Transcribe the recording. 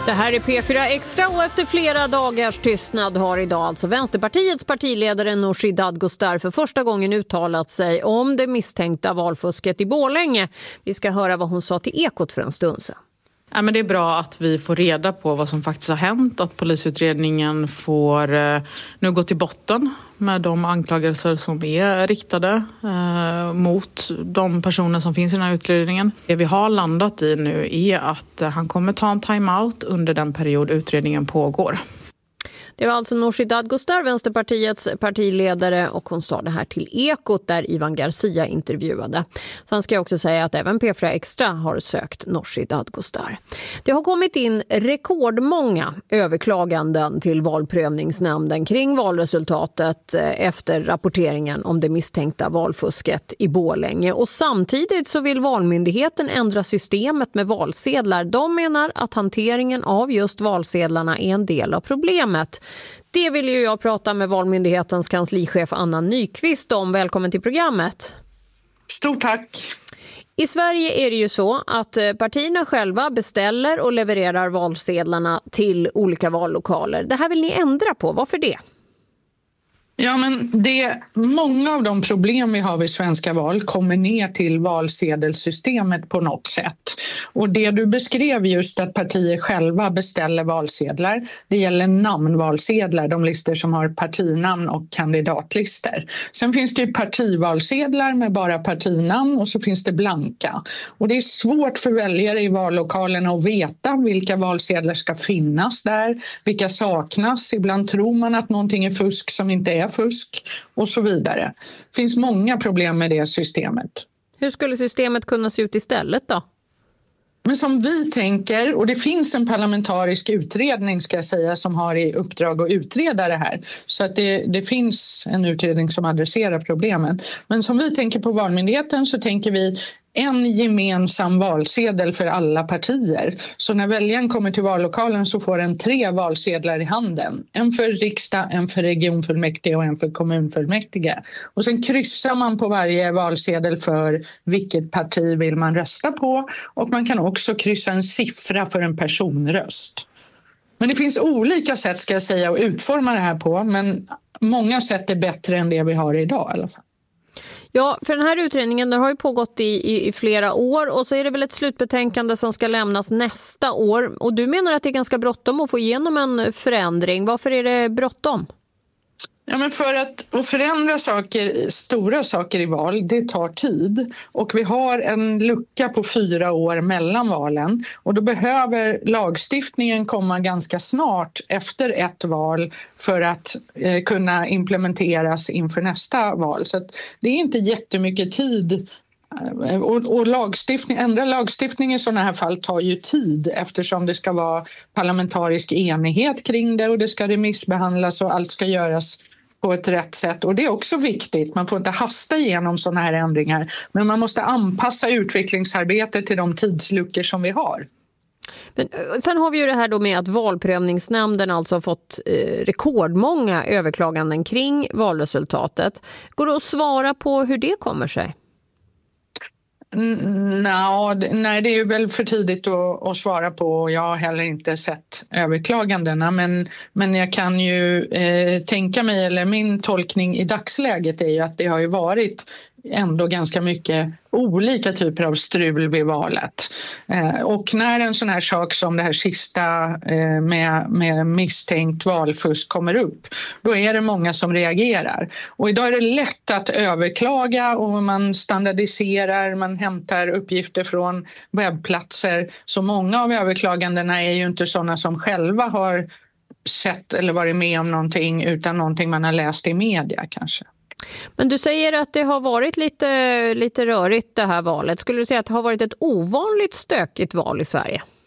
Det här är P4 Extra och efter flera dagars tystnad har idag alltså Vänsterpartiets partiledare Nooshi Dadgostar för första gången uttalat sig om det misstänkta valfusket i Borlänge. Vi ska höra vad hon sa till Ekot för en stund sedan. Ja, men det är bra att vi får reda på vad som faktiskt har hänt, att polisutredningen får nu gå till botten med de anklagelser som är riktade mot de personer som finns i den här utredningen. Det vi har landat i nu är att han kommer ta en timeout under den period utredningen pågår. Det var alltså Nooshi Dadgostar, Vänsterpartiets partiledare, och hon sa det här till Ekot där Ivan Garcia intervjuade. Sen ska jag också säga att även P4 Extra har sökt Nooshi Dadgostar. Det har kommit in rekordmånga överklaganden till valprövningsnämnden kring valresultatet efter rapporteringen om det misstänkta valfusket i Borlänge. Och samtidigt så vill Valmyndigheten ändra systemet med valsedlar. De menar att hanteringen av just valsedlarna är en del av problemet. Det vill ju jag prata med Valmyndighetens kanslichef Anna Nyqvist om. Välkommen till programmet. Stort tack. I Sverige är det ju så att partierna själva beställer och levererar valsedlarna till olika vallokaler. Det här vill ni ändra på. Varför det? Ja, men många av de problem vi har vid svenska val kommer ner till valsedelssystemet på något sätt. Och det du beskrev just att partier själva beställer valsedlar, det gäller namnvalsedlar, de listor som har partinamn och kandidatlister. Sen finns det ju partivalsedlar med bara partinamn och så finns det blanka. Och det är svårt för väljare i vallokalerna att veta vilka valsedlar ska finnas där, vilka saknas. Ibland tror man att någonting är fusk som inte är fusk och så vidare. Det finns många problem med det systemet. Hur skulle systemet kunna se ut istället då? Men som vi tänker, och det finns en parlamentarisk utredning ska jag säga som har i uppdrag att utreda det här. Så att det finns en utredning som adresserar problemen. Men som vi tänker på Valmyndigheten så tänker vi en gemensam valsedel för alla partier. Så när väljaren kommer till vallokalen så får den 3 valsedlar i handen. En för riksdag, en för regionfullmäktige och en för kommunfullmäktige. Och sen kryssar man på varje valsedel för vilket parti vill man rösta på. Och man kan också kryssa en siffra för en personröst. Men det finns olika sätt ska jag säga att utforma det här på. Men många sätt är bättre än det vi har idag i alla fall. Ja, för den här utredningen den har ju pågått i flera år och så är det väl ett slutbetänkande som ska lämnas nästa år. Och du menar att det är ganska bråttom att få igenom en förändring. Varför är det bråttom? Ja, men för att förändra stora saker i val, det tar tid. Och vi har en lucka på 4 år mellan valen. Och då behöver lagstiftningen komma ganska snart efter ett val för att kunna implementeras inför nästa val. Så att det är inte jättemycket tid. Och ändra lagstiftning i sådana här fall tar ju tid eftersom det ska vara parlamentarisk enighet kring det och det ska remissbehandlas och allt ska göras på ett rätt sätt. Och det är också viktigt. Man får inte hasta igenom sådana här ändringar. Men man måste anpassa utvecklingsarbetet till de tidsluckor som vi har. Men sen har vi ju det här då med att valprövningsnämnden alltså har fått rekordmånga överklaganden kring valresultatet. Går det att svara på hur det kommer sig? Nej, det är ju väl för tidigt att svara på. Jag har heller inte sett överklagandena. Men jag kan ju tänka mig, eller min tolkning i dagsläget är ju att det har ju varit ändå ganska mycket olika typer av strul vid valet. Och när en sån här sak som det här sista med misstänkt valfusk kommer upp, då är det många som reagerar. Och idag är det lätt att överklaga och man standardiserar, man hämtar uppgifter från webbplatser. Så många av överklagandena är ju inte sådana som själva har sett eller varit med om någonting utan någonting man har läst i media kanske. Men du säger att det har varit lite rörigt det här valet. Skulle du säga att det har varit ett ovanligt stökigt val i Sverige?